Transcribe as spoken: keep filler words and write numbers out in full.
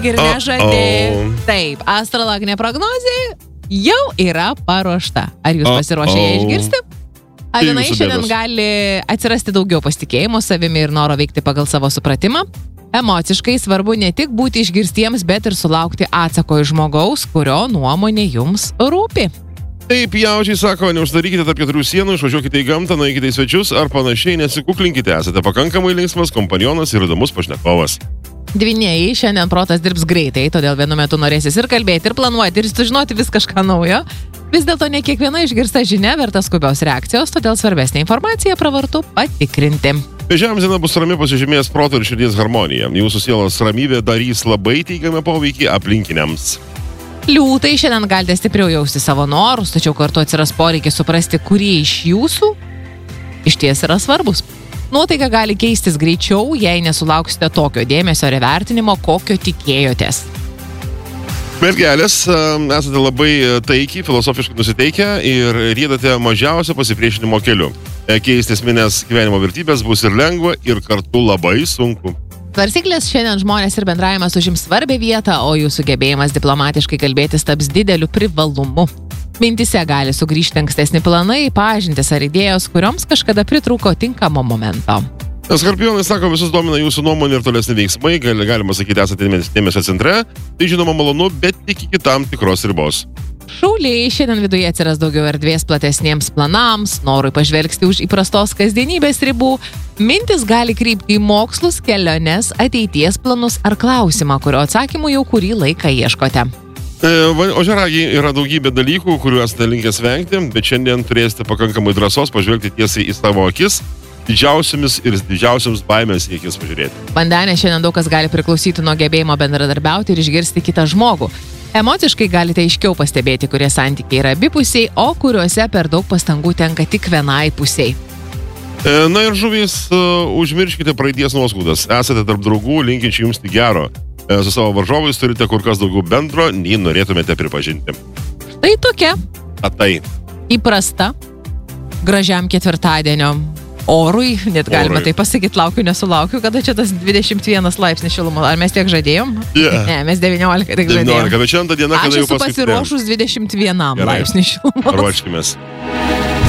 ir nežadė. Taip, astrologinė prognozė jau yra paruošta. Ar jūs pasiruošę ją išgirsti? Avinai šiandien gali atsirasti daugiau pasitikėjimo savimi ir noro veikti pagal savo supratimą. Emociškai svarbu ne tik būti išgirstiems, bet ir sulaukti atsako iš žmogaus, kurio nuomonė jums rūpi. Taip, jaučiai sako, neuždarykite tarp keturių sienų, išvažiuokite į gamtą, nueikite į svečius ar panašiai, nesikuklinkite, esate pakankamai linksmas kompanionas ir įdomus pašnekovas. Dvyniai, šiandien protas dirbs greitai, todėl vienu metu norėsis ir kalbėti, ir planuoti, ir sužinoti vis kažką naujo. Vis dėlto ne kiekviena išgirsta žinia verta skubios reakcijos, todėl svarbesnė informacija pravartu patikrinti. Vėžiams diena bus rami, pasižymėjęs proto ir širdies harmonija. Jūsų sielos ramybė darys labai teigiamą poveikį aplinkiniams. Liūtai, šiandien galite stipriau jausti savo norus, tačiau kartu atsiras poreikis suprasti, kurie iš jūsų iš ties yra svarbus. Nuotaika gali keistis greičiau, jei nesulauksite tokio dėmesio ir vertinimo, kokio tikėjotės. Mergelės, esate labai taikiai, filosofiškai nusiteikę ir riedate mažiausio pasipriešinimo keliu. Keisti esminės gyvenimo vertybės bus ir lengva, ir kartu labai sunku. Svarstyklės, šiandien žmonės ir bendravimas užims svarbią vietą, o jų sugebėjimas diplomatiškai kalbėtis taps dideliu privalumu. Mintise gali sugrįžti ankstesni planai, pažintis ar idėjos, kurioms kažkada pritrūko tinkamo momento. Skorpionai sako, visus domina jūsų nuomonė ir tolesni veiksmai, gali, galima sakyti, esate dėmesio centre, tai žinoma malonu, bet tik iki tam tikros ribos. Šauliai, šiandien viduje atsiras daugiau erdvės platesniems planams, norui pažvelgti už įprastos kasdienybės ribų, mintis gali krypti į mokslus, keliones, ateities planus ar klausimą, kurio atsakymų jau kurį laiką ieškote. Ožiaragiai, yra daugybė dalykų, kuriuos esate linkęs vengti, bet šiandien turėsite pakankamai drąsos pažvelgti tiesiai į savo akis, didžiausiamis ir didžiausiams baimės į akis pažiūrėti. Vandenė, šiandien daug kas gali priklausyti nuo gebėjimo bendradarbiauti ir išgirsti kitą žmogų. Emociškai galite aiškiau pastebėti, kurie santykiai yra abipusiai, o kuriuose per daug pastangų tenka tik vienai pusiai. Na ir žuvys, užmirškite praeities nuoskaudas. Esate tarp draugų, linkinčių jums tik gero. Su savo varžovais turite kur kas daugiau bendro, nei norėtumėte pripažinti. Tai tokia. A tai. Įprasta. Gražiam ketvirtadienio orui, net galime tai pasakyti, laukiu, nesulaukiu, kada čia tas dvidešimt vienas laipsnis šilumos. Ar mes tiek žadėjom? Yeah. Ne, mes devyniolika tik žadėjom. devyniolika, bet šiandien diena, kada jau paskutinė. Aš esu pasiruošus dvidešimt vienam laipsnis šilumos. Ruoškimės.